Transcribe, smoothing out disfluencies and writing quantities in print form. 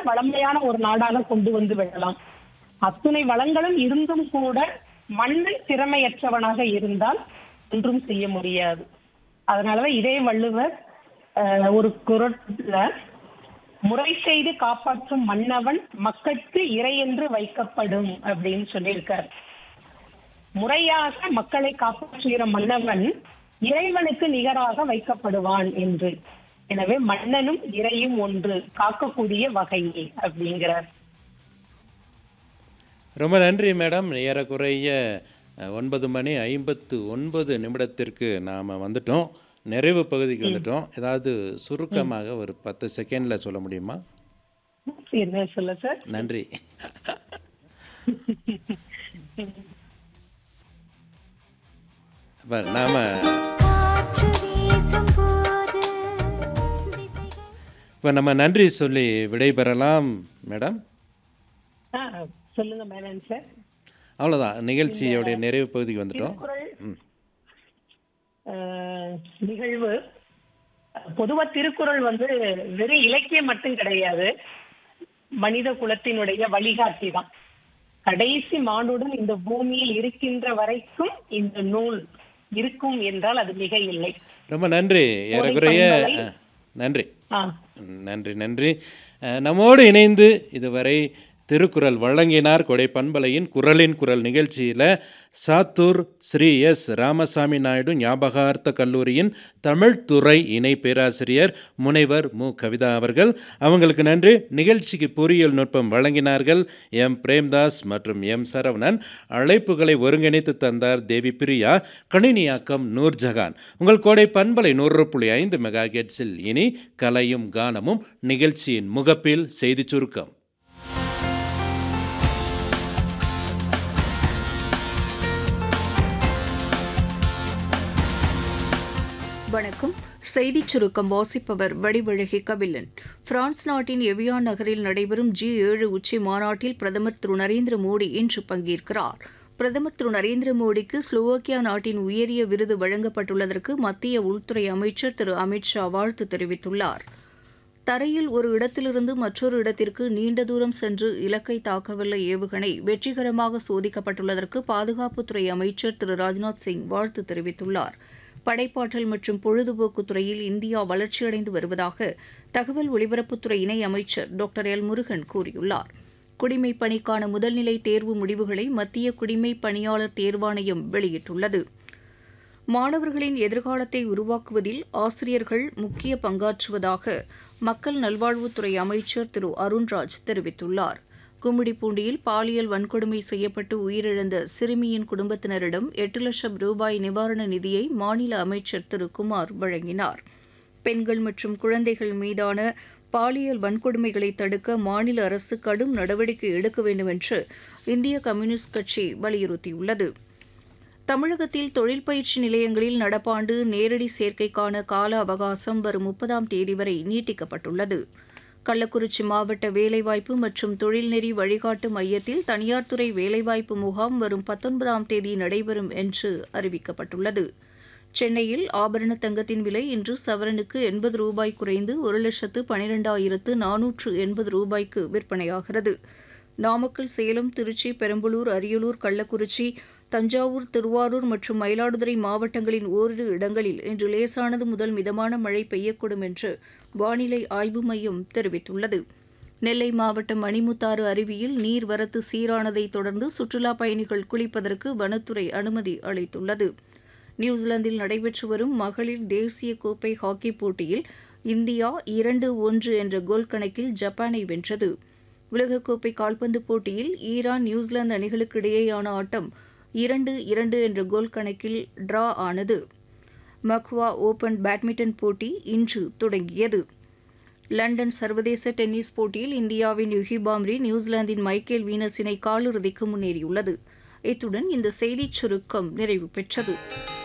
வளமையான ஒரு நாடாக கொண்டு வந்து விடலாம். அத்துணை வளங்களும் இருந்தும் கூட மன்னன் திறமையற்றவனாக இருந்தால் ஒன்றும் செய்ய முடியாது. அதனாலதான் இதே வள்ளுவர் ஒரு குறட்ல முறை செய்து காப்பாற்றும் மன்னவன் மக்களுக்கு இறை என்று வைக்கப்படும் அப்படின்னு சொல்லியிருக்கார். முறையாக மக்களை காப்பாற்றுகிற மன்னவன் இறைவனுக்கு நிகராக வைக்கப்படுவான் என்று. எனவே மன்னனும் இறையும் ஒன்று, காக்கக்கூடிய வகையே அப்படிங்கிறார். ரொம்ப நன்றி மேடம். ஏறக்குறைய 9:59 நாம் வந்துட்டோம், நிறைவு பகுதிக்கு வந்துட்டோம். ஏதாவது சுருக்கமாக ஒரு 10 செகண்ட்ல சொல்ல முடியுமா? என்ன சொல்ல சார்? நன்றி. நாம இப்போ நம்ம நன்றி சொல்லி விடைபெறலாம் மேடம். சொல்லுங்க மேடம் சார். அவ்வளோதான், நிகழ்ச்சியோடைய நிறைவு பகுதிக்கு வந்துட்டோம். நிகழ்வு பொதுவா திருக்குறள் வெறும் இலக்கியம் மட்டும் கிடையாது, மனித குலத்தினுடைய வழிகாட்டி தான். கடைசி மானுடன் இந்த பூமியில் இருக்கின்ற வரைக்கும் இந்த நூல் இருக்கும் என்றால் அது மிக இல்லை. ரொம்ப நன்றி. ஏறக்குறைய நன்றி நன்றி நன்றி. நம்மோடு இணைந்து இதுவரை திருக்குறள் வழங்கினார் கொடை பண்பலையின் குரலின் குரல் நிகழ்ச்சியில் சாத்தூர் ஸ்ரீ எஸ் ராமசாமி நாயுடு ஞாபகார்த்த கல்லூரியின் தமிழ்துறை இணை பேராசிரியர் முனைவர் மு கவிதா அவர்கள். அவங்களுக்கு நன்றி. நிகழ்ச்சிக்கு பொறியியல் நுட்பம் வழங்கினார்கள் எம் பிரேம்தாஸ் மற்றும் எம் சரவணன். அழைப்புகளை ஒருங்கிணைத்து தந்தார் தேவி பிரியா. கணினியாக்கம் நூர்ஜஹான். உங்கள் கோடை பண்பலை 100.5 மெகாஹெர்ட்ஸில் இனி கலையும் கானமும் நிகழ்ச்சியின் முகப்பில் செய்தி சுருக்கம். வணக்கம். செய்திச் சுருக்கம் வாசிப்பவர் வடிவழகி கபிலன். பிரான்ஸ் நாட்டின் எவியான் நகரில் நடைபெறும் G7 உச்சி மாநாட்டில் பிரதமர் திரு நரேந்திர மோடி இன்று பங்கேற்கிறார். பிரதமர் திரு நரேந்திர மோடிக்கு ஸ்லோவாக்கியா நாட்டின் உயரிய விருது வழங்கப்பட்டுள்ளதற்கு மத்திய உள்துறை அமைச்சர் திரு அமித் ஷா வாழ்த்து தெரிவித்துள்ளார். தரையில் ஒரு இடத்திலிருந்து மற்றொரு இடத்திற்கு நீண்ட தூரம் சென்று இலக்கை தாக்கவல்ல ஏவுகணை வெற்றிகரமாக சோதிக்கப்பட்டுள்ளதற்கு பாதுகாப்புத்துறை அமைச்சர் திரு ராஜ்நாத் சிங் வாழ்த்து தெரிவித்துள்ளார். படைப்பாற்றல் மற்றும் பொழுதுபோக்கு துறையில் இந்தியா வளர்ச்சியடைந்து வருவதாக தகவல் ஒலிபரப்புத்துறை இணை அமைச்சர் டாக்டர் எல் முருகன் கூறியுள்ளார். குடிமைப் பணிக்கான முதல்நிலை தேர்வு முடிவுகளை மத்திய குடிமைப் பணியாளர் தேர்வாணையம் வெளியிட்டுள்ளது. மாணவர்களின் எதிர்காலத்தை உருவாக்குவதில் ஆசிரியர்கள் முக்கிய பங்காற்றுவதாக மக்கள் நல்வாழ்வுத்துறை அமைச்சர் திரு அருண்ராஜ் தெரிவித்துள்ளார். கும்மிடிப்பூண்டியில் பாலியல் வன்கொடுமை செய்யப்பட்டு உயிரிழந்த சிறுமியின் குடும்பத்தினரிடம் 8 லட்சம் ரூபாய் நிவாரண நிதியை மாநில அமைச்சர் திரு குமார் வழங்கினார். பெண்கள் மற்றும் குழந்தைகள் மீதான பாலியல் வன்கொடுமைகளை தடுக்க மாநில அரசு கடும் நடவடிக்கை எடுக்க வேண்டும் என்று இந்திய கம்யூனிஸ்ட் கட்சி வலியுறுத்தியுள்ளது. தமிழகத்தில் தொழில் பயிற்சி நிலையங்களில் நடப்பாண்டு நேரடி சேர்க்கைக்கான கால அவகாசம் வரும் 30ஆம் தேதி வரை நீட்டிக்கப்பட்டுள்ளது. கள்ளக்குறிச்சி மாவட்ட வேலைவாய்ப்பு மற்றும் தொழில்நெறி வழிகாட்டு மையத்தில் தனியார் துறை வேலைவாய்ப்பு முகாம் வரும் 19ஆம் தேதி நடைபெறும் என்று அறிவிக்கப்பட்டுள்ளது. சென்னையில் ஆபரண தங்கத்தின் விலை இன்று சவரனுக்கு 80 ரூபாய் குறைந்து 1,12,480 ரூபாய்க்கு விற்பனையாகிறது. நாமக்கல், சேலம், திருச்சி, பெரம்பலூர், அரியலூர், கள்ளக்குறிச்சி, தஞ்சாவூர், திருவாரூர் மற்றும் மயிலாடுதுறை மாவட்டங்களின் ஓரிரு இடங்களில் இன்று லேசானது முதல் மிதமான மழை பெய்யக்கூடும் என்று வானிலை ஆய்வு மையம் தெரிவித்துள்ளது. நெல்லை மாவட்டம் மணிமுத்தாறு அருவியில் நீர்வரத்து சீரானதை தொடர்ந்து சுற்றுலாப் பயணிகள் குளிப்பதற்கு வனத்துறை அனுமதி அளித்துள்ளது. நியூசிலாந்தில் நடைபெற்று வரும் மகளிர் தேசிய கோப்பை ஹாக்கி போட்டியில் இந்தியா 2-1 என்ற கோல் கணக்கில் ஜப்பானை வென்றது. உலகக்கோப்பை கால்பந்து போட்டியில் ஈரான், நியூசிலாந்து அணிகளுக்கு இடையேயான ஆட்டம் 2-2 என்ற கோல் கணக்கில் டிரா ஆனது. மக்வா ஓபன் பேட்மிண்டன் போட்டி இன்று தொடங்கியது. லண்டன் சர்வதேச டென்னிஸ் போட்டியில் இந்தியாவின் யுகி பாம்ரி நியூசிலாந்தின் மைக்கேல் வீனஸினை காலிறுதிக்கு முன்னேறியுள்ளது. இத்துடன் இந்த செய்திச் சுருக்கம் நிறைவு பெற்றது.